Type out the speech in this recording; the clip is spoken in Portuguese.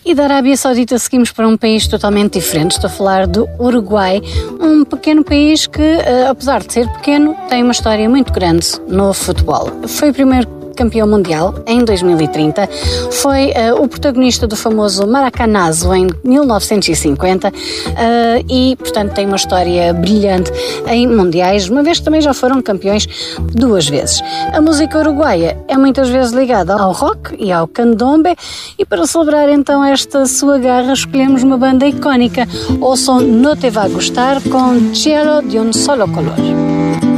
E da Arábia Saudita seguimos para um país totalmente diferente. Estou a falar do Uruguai, um pequeno país que, apesar de ser pequeno, tem uma história muito grande no futebol. Foi o primeiro campeão mundial em 2030, foi o protagonista do famoso Maracanazo em 1950 e, portanto, tem uma história brilhante em mundiais, uma vez que também já foram campeões 2 vezes. A música uruguaia é muitas vezes ligada ao rock e ao candombe, e para celebrar então esta sua garra escolhemos uma banda icónica, o som No Te Va Gustar com Cielo de un Solo Color.